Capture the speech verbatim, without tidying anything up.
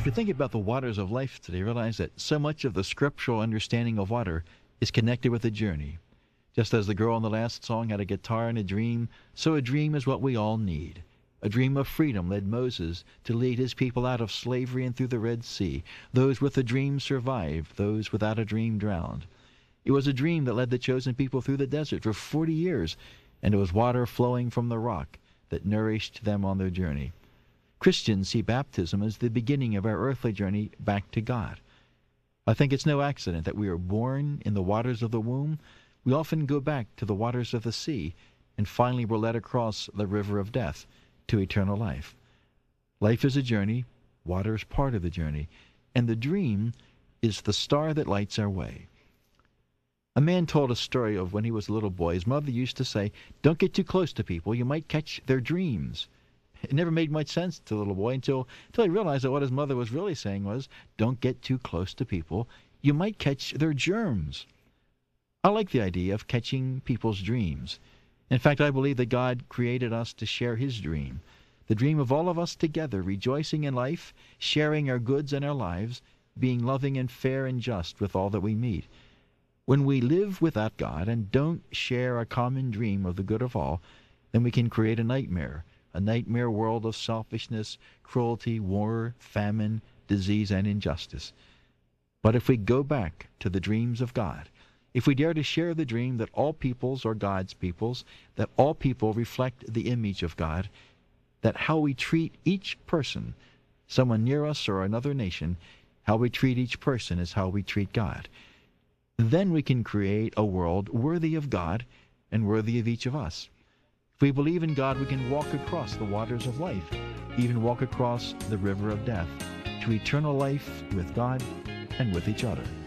you think about the waters of life today, realize that so much of the scriptural understanding of water is connected with a journey. Just as the girl in the last song had a guitar and a dream, so a dream is what we all need. A dream of freedom led Moses to lead his people out of slavery and through the Red Sea. Those with a dream survived, those without a dream drowned. It was a dream that led the chosen people through the desert for forty years, and it was water flowing from the rock that nourished them on their journey. Christians see baptism as the beginning of our earthly journey back to God. I think it's no accident that we are born in the waters of the womb. We often go back to the waters of the sea, and finally we're led across the river of death to eternal life. Life is a journey, water is part of the journey, and the dream is the star that lights our way. A man told a story of when he was a little boy. His mother used to say, "Don't get too close to people, you might catch their dreams." It never made much sense to the little boy until, until he realized that what his mother was really saying was, don't get too close to people, you might catch their germs. I like the idea of catching people's dreams. In fact, I believe that God created us to share his dream, the dream of all of us together, rejoicing in life, sharing our goods and our lives, being loving and fair and just with all that we meet. When we live without God and don't share a common dream of the good of all, then we can create a nightmare, a nightmare world of selfishness, cruelty, war, famine, disease, and injustice. But if we go back to the dreams of God, if we dare to share the dream that all peoples are God's peoples, that all people reflect the image of God, that how we treat each person, someone near us or another nation, how we treat each person is how we treat God, then we can create a world worthy of God and worthy of each of us. If we believe in God, we can walk across the waters of life, even walk across the river of death, to eternal life with God and with each other.